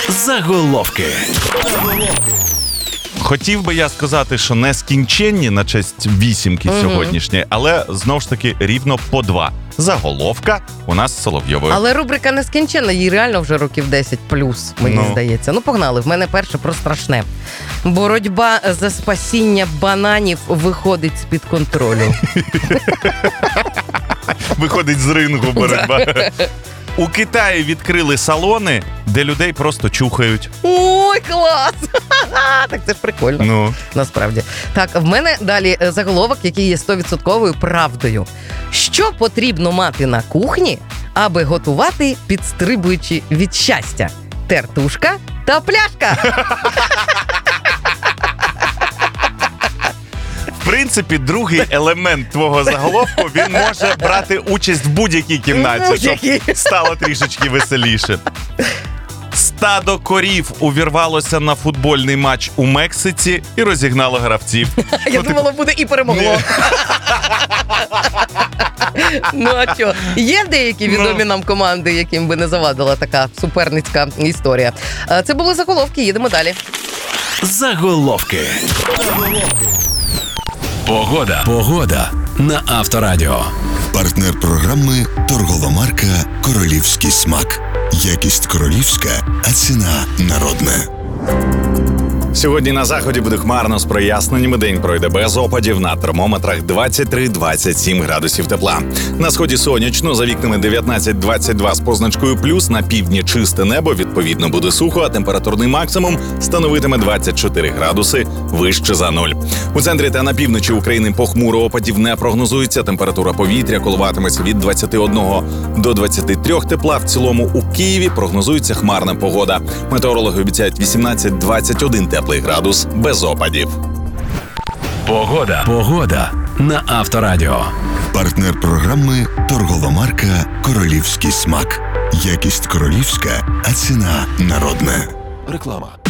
Заголовки. Хотів би я сказати, що нескінченні на честь вісімки сьогоднішньої, але знову ж таки рівно по 2. Заголовка у нас з Соловйовою. Але рубрика нескінченна, їй реально вже років 10 плюс, мені здається. Ну, погнали, в мене перше про страшне. Боротьба за спасіння бананів виходить з-під контролю. Виходить з рингу боротьба. У Китаї відкрили салони, де людей просто чухають. Ой, клас! Так це ж прикольно. Ну. Насправді. Так, в мене далі заголовок, який є 100% правдою. Що потрібно мати на кухні, аби готувати, підстрибуючи від щастя? Тертушка та пляшка. В принципі, другий елемент твого заголовку, він може брати участь в будь-якій кімнаті, щоб стало трішечки веселіше. Стадо корів увірвалося на футбольний матч у Мексиці і розігнало гравців. Я думала, буде і перемогло. Ну а що? Є деякі відомі нам команди, яким би не завадила така суперницька історія. Це були заголовки, їдемо далі. Заголовки. Погода на Авторадіо. Партнер програми торгова марка «Королівський смак». Якість королівська, а ціна народна. Сьогодні на заході буде хмарно з проясненнями. День пройде без опадів. На термометрах 23-27 градусів тепла. На сході сонячно, за вікнами 19-22 з позначкою плюс. На півдні чисте небо, відповідно буде сухо, а температурний максимум становитиме 24 градуси вище за 0. У центрі та на півночі України похмуро, опадів не прогнозується. Температура повітря коливатиметься від 21 до 23 тепла. В цілому у Києві прогнозується хмарна погода. Метеорологи обіцяють 18-21 теплий градус без опадів. Погода на Авторадіо. Партнер програми торгова марка «Королівський смак». Якість королівська, а ціна народна. Реклама.